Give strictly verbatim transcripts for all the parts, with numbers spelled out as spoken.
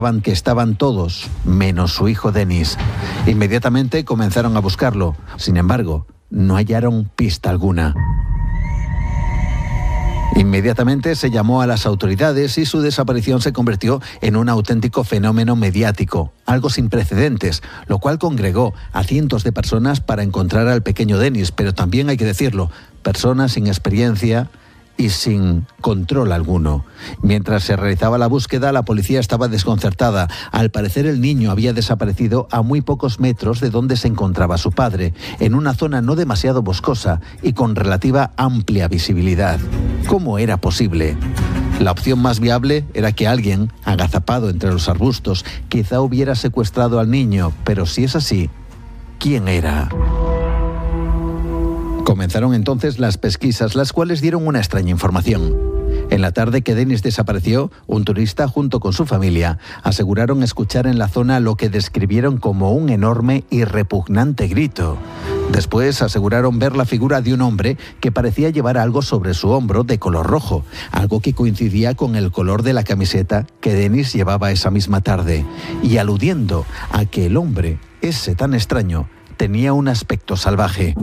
que estaban todos, menos su hijo Denis. Inmediatamente comenzaron a buscarlo. Sin embargo, no hallaron pista alguna. Inmediatamente se llamó a las autoridades y su desaparición se convirtió en un auténtico fenómeno mediático, algo sin precedentes, lo cual congregó a cientos de personas para encontrar al pequeño Denis, pero también hay que decirlo, personas sin experiencia y sin control alguno. Mientras se realizaba la búsqueda, la policía estaba desconcertada. Al parecer, el niño había desaparecido a muy pocos metros de donde se encontraba su padre, en una zona no demasiado boscosa y con relativa amplia visibilidad. ¿Cómo era posible? La opción más viable era que alguien, agazapado entre los arbustos, quizá hubiera secuestrado al niño, pero si es así, ¿quién era? Comenzaron entonces las pesquisas, las cuales dieron una extraña información. En la tarde que Denis desapareció, un turista junto con su familia aseguraron escuchar en la zona lo que describieron como un enorme y repugnante grito. Después aseguraron ver la figura de un hombre que parecía llevar algo sobre su hombro de color rojo, algo que coincidía con el color de la camiseta que Denis llevaba esa misma tarde, y aludiendo a que el hombre, ese tan extraño, tenía un aspecto salvaje.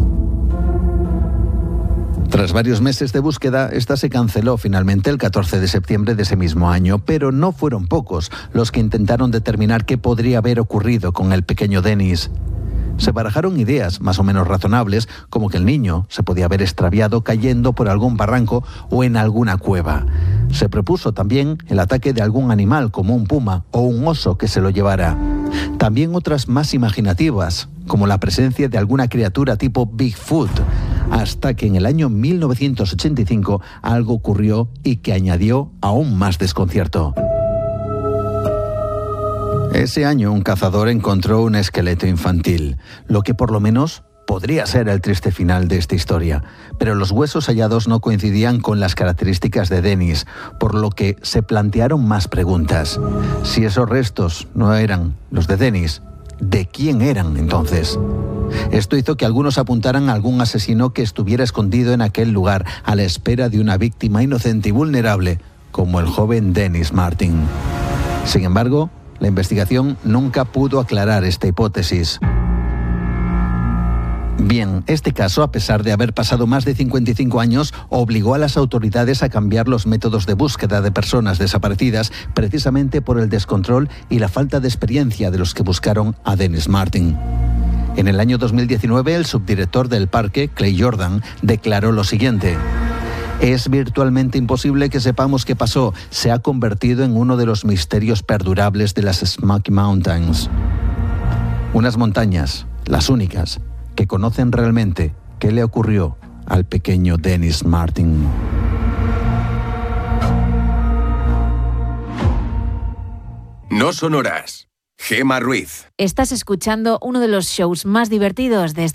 Tras varios meses de búsqueda, esta se canceló finalmente el catorce de septiembre de ese mismo año, pero no fueron pocos los que intentaron determinar qué podría haber ocurrido con el pequeño Denis. Se barajaron ideas más o menos razonables, como que el niño se podía haber extraviado cayendo por algún barranco o en alguna cueva. Se propuso también el ataque de algún animal, como un puma o un oso que se lo llevara. También otras más imaginativas, como la presencia de alguna criatura tipo Bigfoot, hasta que en el año mil novecientos ochenta y cinco algo ocurrió y que añadió aún más desconcierto. Ese año un cazador encontró un esqueleto infantil, lo que por lo menos podría ser el triste final de esta historia, pero los huesos hallados no coincidían con las características de Denis, por lo que se plantearon más preguntas. Si esos restos no eran los de Denis, ¿de quién eran entonces? Esto hizo que algunos apuntaran a algún asesino que estuviera escondido en aquel lugar a la espera de una víctima inocente y vulnerable, como el joven Denis Martin. Sin embargo, la investigación nunca pudo aclarar esta hipótesis. Bien, este caso, a pesar de haber pasado más de cincuenta y cinco años, obligó a las autoridades a cambiar los métodos de búsqueda de personas desaparecidas precisamente por el descontrol y la falta de experiencia de los que buscaron a Denis Martin. En el año dos mil diecinueve, el subdirector del parque, Clay Jordan, declaró lo siguiente: es virtualmente imposible que sepamos qué pasó. Se ha convertido en uno de los misterios perdurables de las Smoky Mountains. Unas montañas, las únicas, que conocen realmente qué le ocurrió al pequeño Denis Martin. No sonoras. Gema Ruiz. Estás escuchando uno de los shows más divertidos de